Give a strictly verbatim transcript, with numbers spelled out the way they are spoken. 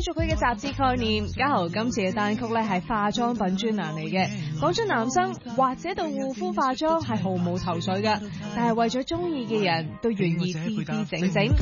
續佢嘅雜誌概念，嘉豪今次嘅單曲咧係化妝品專欄嚟嘅，講出男生或者對護膚化妝係毫無頭緒㗎，但係為咗中意嘅人都願意支支整整。